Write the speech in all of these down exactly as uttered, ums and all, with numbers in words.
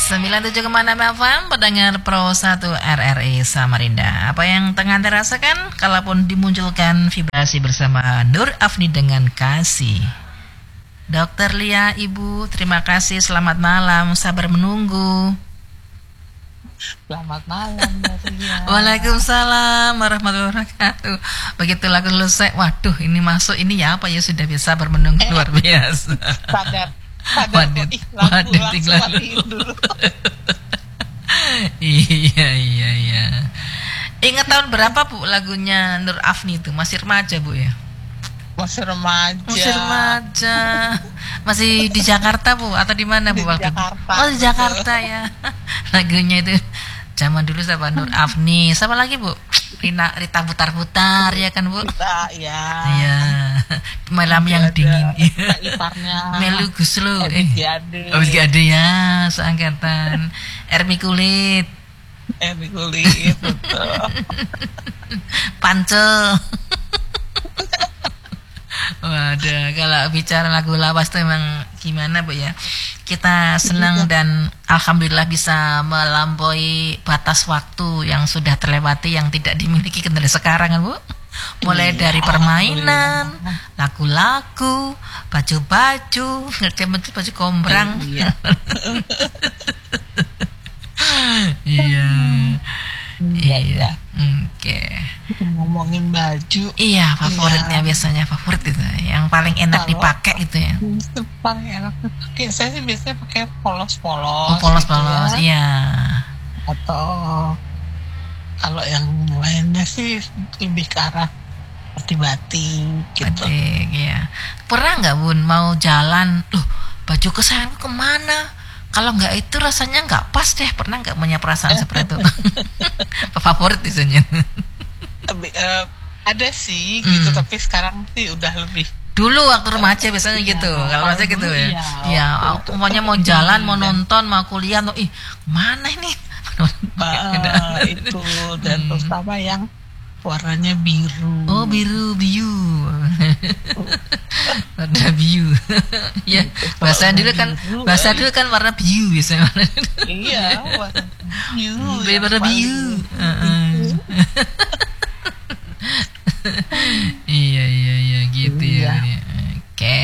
sembilan puluh tujuh koma enam F M, pendengar Pro satu R R I Samarinda. Apa yang tengah Anda rasakan? Kalaupun dimunculkan vibrasi bersama Nur Afni dengan kasih. Dokter Lia, Ibu, terima kasih. Selamat malam, sabar menunggu. Selamat malam, Lia. Waalaikumsalam warahmatullahi wabarakatuh. Begitu lagu selesai, waduh ini masuk, ini ya apa ya, sudah biasa bermenunggu, luar biasa. Sadar. Sadar, ih, lagu langsung matiin dulu. Iya, iya, iya. Ingat tahun berapa, Bu, lagunya Nur Afni itu? Masih remaja, Bu, ya? Masih remaja. Masih remaja. Masih di Jakarta, Bu, atau di mana, Bu, Di waktu? Jakarta. Oh, di Jakarta ya. Lagunya itu zaman dulu siapa? Nur Afni. Siapa lagi, Bu? Rina, Rita Putar-Putar, ya kan, Bu? Kita, ya. Iya. Malam yang Ada dingin. kita iparnya. Melu Guslo. Eh. Ade. Oh, ada ya, seangkatan. Ermi Kulit. Ermi Kulit, betul. Pancel. Waduh, kalau bicara lagu lawas itu memang gimana, Bu, ya? Kita senang dan alhamdulillah bisa melampaui batas waktu yang sudah terlewati, yang tidak dimiliki generasi sekarang, kan, Bu? Mulai Iya, dari permainan, lagu-lagu, baju-baju, ngerti baju kombrang. Iya. Iya. Iya, Iya. Oke. Ngomongin baju. Iya, favoritnya Iya. biasanya favorit itu, yang paling enak Kalau- dipakai gitu ya. Itu paling enak dipakai. Saya sih biasanya pakai polos-polos. Oh, polos-polos, gitu ya. iya. Atau kalau yang lainnya sih lebih ke arah seperti batik gitu. Batik, iya. Pernah nggak, Bun, mau jalan, loh baju kesayanganku kemana? Kalau nggak itu rasanya nggak pas deh. Pernah nggak punya perasaan seperti itu? Favorit biasanya. Tapi, eh, ada sih gitu, Hmm. tapi sekarang sih udah lebih. Dulu waktu remaja biasanya Iya, gitu. Kalau kalau remaja gitu dulu ya. iya, Iya, waktu itu umpamanya mau seperti jalan, ini, mau dan- nonton, mau kuliah, tuh ih, mana ini? Ah, itu dan Hmm. terutama yang warnanya biru. Oh, biru, biu. Warna biu. Ya, Gitu, bahasa kalau dulu kan biru, bahasa eh. dulu kan warna biu biasanya. Iya, warna biru. yang Warna paling- biu. Heeh. Iya, iya, iya gitu Iya. ya. Bun, ya. Oke.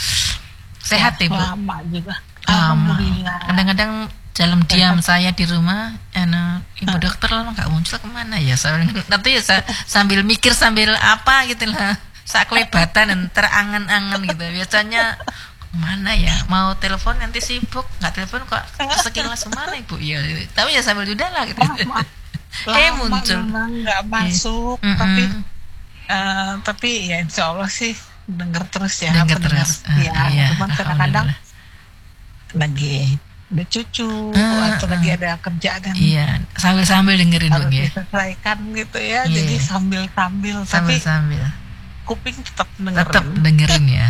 Sehat ya, Bu? Lama juga. Lama. Alhamdulillah. Kadang-kadang dalam diam saya di rumah, anu, ibu dokter lama nggak muncul kemana ya? Saya- Nanti ya saya sambil mikir sambil apa gitu lah, sak kelebatan dan terangan-angan gitu. Biasanya mana ya? Mau telepon nanti sibuk, nggak telepon kok sekilas mana, Ibu? Ya, tapi ya sambil udah lah gitu. Lama. Eh, Lama muncul. memang nggak masuk, Mm-mm. tapi eh, tapi ya insya Allah sih denger terus ya. Denger pendengar terus. setia. Ah, iya, Cuman kadang-kadang alhamdulillah. lagi ada cucu Ah, atau ah. lagi ada kerjaan yang Iya, sambil-sambil dengerin, Bu, harus ya. diselesaikan gitu ya. Iya. Jadi sambil-sambil, tapi Sambil-sambil. kuping tetap dengerin. Tetap dengerin ya.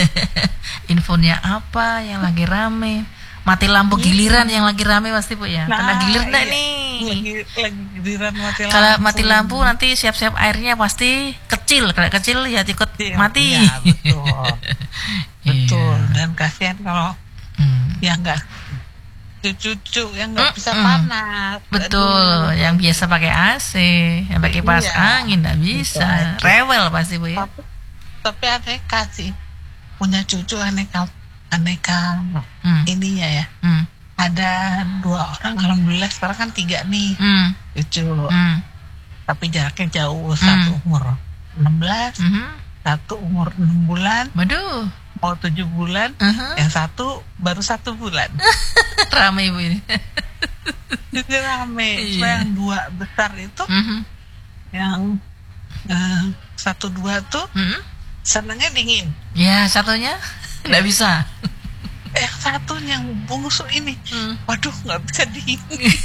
Infonya apa yang lagi rame? Mati lampu Iya. giliran yang lagi rame pasti, Bu, ya. Karena gilir enggak iya. nih? Lagi lagi giliran mati lampu. Kalau mati lampu nanti siap-siap airnya pasti kecil. Kalau kecil ya ikut Iya, mati. iya, betul. Betul. Iya. Dan kasihan kalau Hmm. yang enggak cucu-cucu yang nggak bisa Mm-mm. panas. Betul, Aduh. yang biasa pakai A C, yang pakai kipas Iya. angin enggak bisa. Gitu aja. Rewel pasti, Bu, ya. Tapi, tapi aneka sih, punya cucu aneka aneka Hmm. ininya ya. Hmm. Ada dua orang, alhamdulillah sekarang kan tiga nih Hmm. cucu. Hmm. Tapi jaraknya jauh, satu umur enam belas, Mhm. satu umur enam bulan, Waduh. mau tujuh bulan, Uh-huh. yang satu baru satu bulan. Rame, Bu, ini. Jadi rame. Iya. Cuma yang dua besar itu, Mhm. yang eh, satu dua tuh Mhm. senangnya dingin. Ya, satunya enggak bisa. Eh, yang satu yang bungsu ini, Hmm. waduh nggak bisa dingin.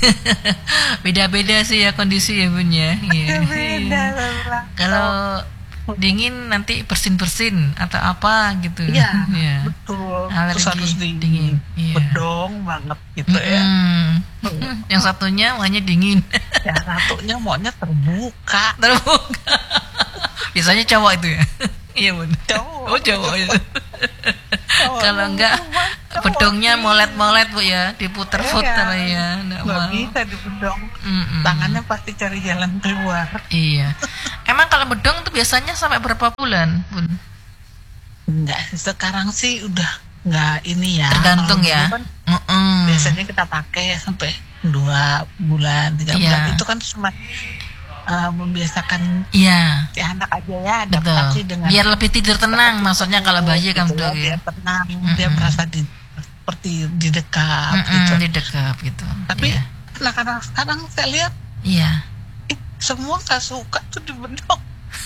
Beda-beda sih ya kondisi ya, Bun, ya. Iya. Beda lah. Kalau dingin nanti bersin-bersin atau apa gitu. Iya, Iya. betul. Alergi Terus harus di dingin, iya. bedong banget gitu ya. Mm-mm. Yang satunya maunya dingin. Yang satunya maunya terbuka. Terbuka. Biasanya cowok itu ya. Iya, Bun. Cowok. Oh, cowok itu. Cowok. Kalau enggak bedongnya molet-molet Bu ya, diputer-puter Iya, ya, nggak nggak mau. bisa di bedong. Mm-mm. Tangannya pasti cari jalan keluar. Iya. Emang kalau bedong tuh biasanya sampai berapa bulan, Bun? Enggak, sekarang sih udah nggak ini ya. Tergantung Kalau ya. dulu kan Mm-mm. biasanya kita pakai sampai dua bulan, tiga Iya. bulan. Itu kan cuma uh, membiasakan Iya. si anak aja ya Betul. adaptasi dengan Biar lebih tidur tenang, maksudnya kalau bayi kan gitu ya, bedong dia ya. tenang, dia Mm-mm. merasa di, seperti didekap Mm-mm, gitu. didekap gitu. Tapi Iya. anak-anak sekarang saya lihat Iya. ih, semua nggak suka tuh di bedong.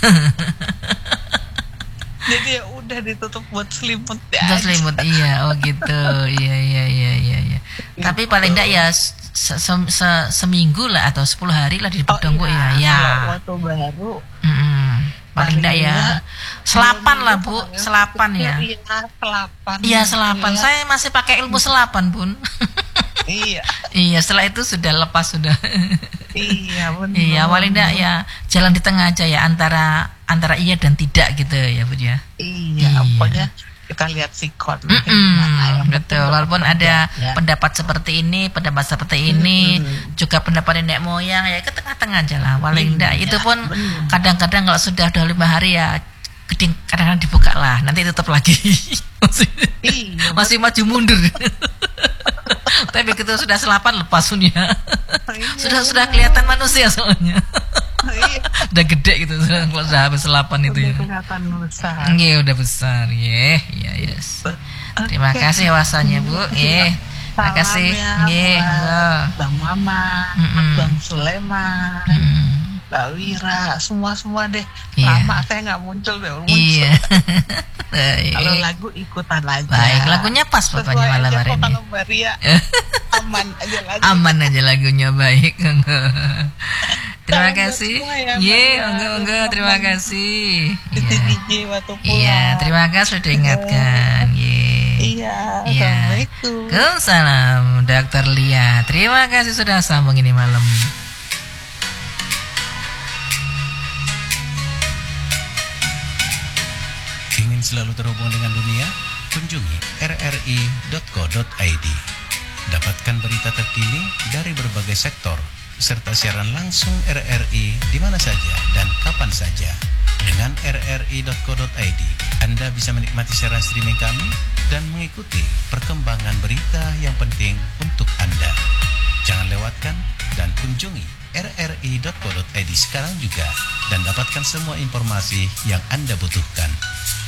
Jadi ya udah ditutup buat selimut ya. Terus selimut, iya, oh gitu, iya, iya, iya, iya, iya. Tapi paling enggak ya se- se- se- seminggu lah atau sepuluh hari lah di bedong Bu ya, ya. Kalau waktu baru Mm-mm. Paling enggak ya, enggak, selapan lah kalau Bu, yang selapan kecil, ya. Iya, selapan. Iya selapan, Iya. saya masih pakai ilmu selapan Bun. Iya, Iya, setelah itu sudah lepas sudah. iya benar. Iya, paling enggak ya jalan di tengah aja ya, antara antara iya dan tidak gitu ya Bu ya. Iya, Iya. pokoknya kita lihat sikon. Mm-mm, betul, walaupun ada ya. pendapat seperti ini, pendapat seperti ini, juga pendapat nenek moyang ya ke tengah-tengah aja lah, paling enggak. Iya, Itu pun benar. kadang-kadang kalau sudah udah lima hari ya geding, kadang-kadang dibuka lah, nanti tutup lagi. masih Iya, masih maju mundur. Tapi begitu sudah selapan lepas pun ya. Iya. sudah sudah kelihatan manusia soalnya. Iya, Udah gede gitu sudah kalau sudah habis selapan itu ya. udah kelihatan besar. Iya udah besar, ya, ya, yes. Terima Oke. kasih wawasannya Bu, ya. Terima kasih, Salam ya. ya buat Bang Mama, Mm-mm. Bang Sulaiman, Hmm, Mbak Wira, semua-semua deh. Iya. Lama saya nggak muncul deh. Muncul. iya. Baik. Kalau lagu ikutan aja. Baik, lagunya pas Sesuai pokoknya malam aja hari kok ini. kalau Mbak Ria aman aja lagu. Aman aja lagunya, baik. Terima Salam buat kasih. semua ya, Ye, Mbak monggo Ria. monggo, terima kasih. Titi Iya. D J waktu pulang. Iya, terima kasih sudah diingatkan. Ye. Iya, Iya. Assalamualaikum. Waalaikumsalam, Dokter Lia. Terima kasih sudah sambung ini malam. Ingin selalu terhubung dengan dunia? Kunjungi r r i dot co dot i d. Dapatkan berita terkini dari berbagai sektor, serta siaran langsung R R I di mana saja dan kapan saja. Dengan r r i dot co dot i d, Anda bisa menikmati siaran streaming kami dan mengikuti perkembangan berita yang penting untuk Anda. Jangan lewatkan dan kunjungi r r i dot co dot i d sekarang juga dan dapatkan semua informasi yang Anda butuhkan.